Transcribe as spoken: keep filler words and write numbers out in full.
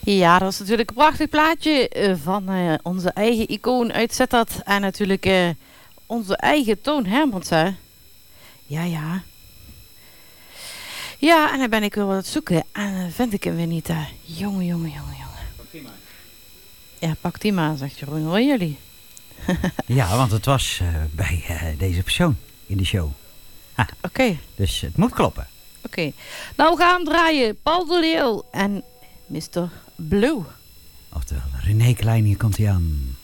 Ja, dat was natuurlijk een prachtig plaatje uh, van uh, onze eigen icoon uit Sittard. En natuurlijk uh, onze eigen Toon Hermans, hè. Ja, ja. Ja, en dan ben ik weer wat aan het zoeken. En dan vind ik hem weer niet, hè. Jongen, jongen, jongen, jongen. Pak die maar. Ja, pak die maar, zegt Jeroen. Hoor jullie? Ja, want het was uh, bij uh, deze persoon in de show. Oké. Okay. Dus het moet kloppen. Oké. Okay. Nou, we gaan draaien. Paul de Leeuw en mister Blue. Oftewel, René Klein, hier komt hij aan.